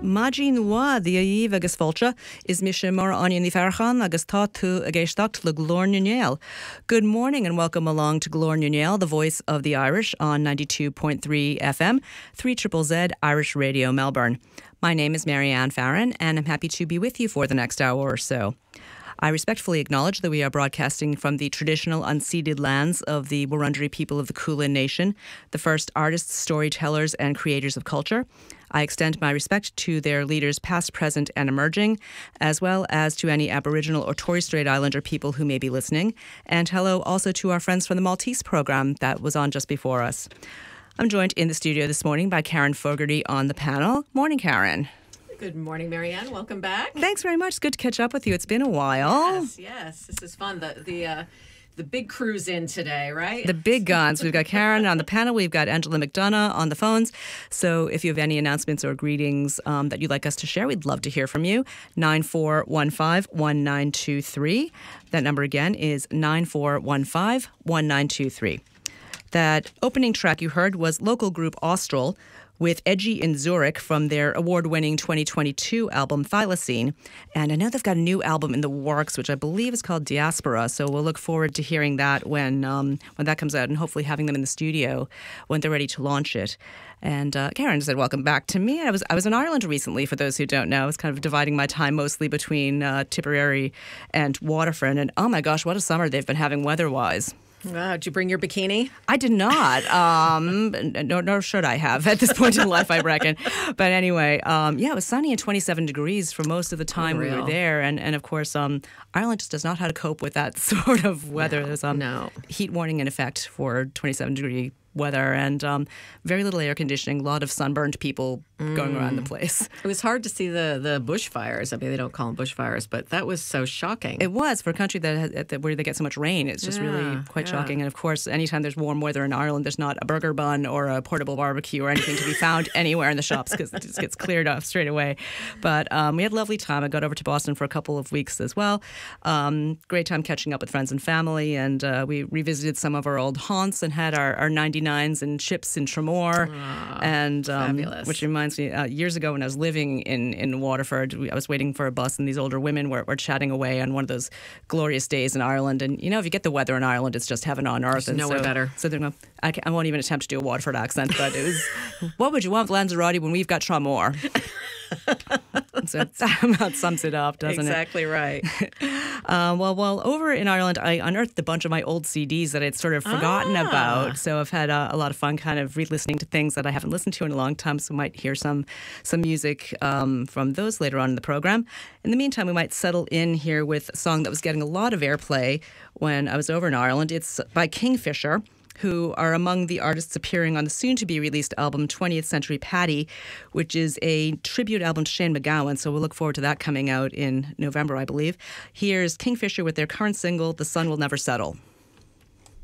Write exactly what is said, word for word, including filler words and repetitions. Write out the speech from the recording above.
Maji nua the Aív agus Fulcha is Misha Mar Onion the Farchan agus Tatu Ageshtacht Le Glor Nuniel. Good morning and welcome along to Glor Nuniel, the voice of the Irish on ninety-two point three F M, three Z Z Z Irish Radio Melbourne. My name is Marianne Farron and I'm happy to be with you for the next hour or so. I respectfully acknowledge that we are broadcasting from the traditional unceded lands of the Wurundjeri people of the Kulin Nation, the first artists, storytellers, and creators of culture. I extend my respect to their leaders past, present, and emerging, as well as to any Aboriginal or Torres Strait Islander people who may be listening. And hello also to our friends from the Maltese program that was on just before us. I'm joined in the studio this morning by Karen Fogarty on the panel. Morning, Karen. Good morning, Marianne. Welcome back. Thanks very much. It's good to catch up with you. It's been a while. Yes, yes. This is fun. The the uh, the big crew's in today, right? The big guns. We've got Karen on the panel. We've got Angela McDonough on the phones. So if you have any announcements or greetings um, that you'd like us to share, we'd love to hear from you. nine four one five, one nine two three. That number again is nine four one five, one nine two three. That opening track you heard was local group Austral with Edgy in Zurich from their award-winning twenty twenty-two album Thylacine. And I know they've got a new album in the works, which I believe is called Diaspora. So we'll look forward to hearing that when um, when that comes out and hopefully having them in the studio when they're ready to launch it. And uh, Karen said, welcome back to me. I was I was in Ireland recently, for those who don't know. I was kind of dividing my time mostly between uh, Tipperary and Waterford. And oh my gosh, what a summer they've been having weather-wise. Wow, did you bring your bikini? I did not. Um, nor, nor should I have at this point in life, I reckon. But anyway, um, yeah, it was sunny and twenty-seven degrees for most of the time we were there. And, and of course, um, Ireland just does not know how to cope with that sort of weather. No, There's um, no. heat warning in effect for twenty-seven degree weather and um, very little air conditioning, a lot of sunburned people mm. going around the place. It was hard to see the, the bushfires. I mean, they don't call them bushfires, but that was so shocking. It was for a country that, has, that where they get so much rain. It's just yeah, really quite yeah. shocking. And of course, anytime there's warm weather in Ireland, there's not a burger bun or a portable barbecue or anything to be found anywhere in the shops because it just gets cleared off straight away. But um, we had a lovely time. I got over to Boston for a couple of weeks as well. Um, great time catching up with friends and family. And uh, we revisited some of our old haunts and had our, our ninety-nines and chips in Tramore. Oh, and um, fabulous. Which reminds me, uh, years ago when I was living in, in Waterford, we, I was waiting for a bus and these older women were, were chatting away on one of those glorious days in Ireland. And, you know, if you get the weather in Ireland, it's just heaven on earth. There's and nowhere so, better. So they're going, I, I won't even attempt to do a Waterford accent, but it was, what would you want, Lanzarote, when we've got Tramore? So that about sums it up, doesn't exactly it? Exactly right. Um, well, well, over in Ireland, I unearthed a bunch of my old C Ds that I'd sort of forgotten ah. about. So I've had uh, a lot of fun kind of re-listening to things that I haven't listened to in a long time. So we might hear some some music um, from those later on in the program. In the meantime, we might settle in here with a song that was getting a lot of airplay when I was over in Ireland. It's by Kingfisher, who are among the artists appearing on the soon-to-be-released album twentieth Century Paddy, which is a tribute album to Shane MacGowan, so we'll look forward to that coming out in November, I believe. Here's Kingfisher with their current single, The Sun Will Never Settle.